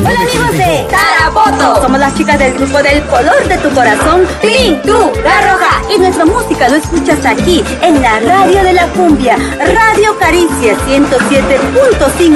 Hola amigos de Tarapoto. Somos las chicas del grupo del color de tu corazón, Pink, tú, la roja. Y nuestra música lo escuchas aquí, en la radio de la cumbia, Radio Caricia 107.5.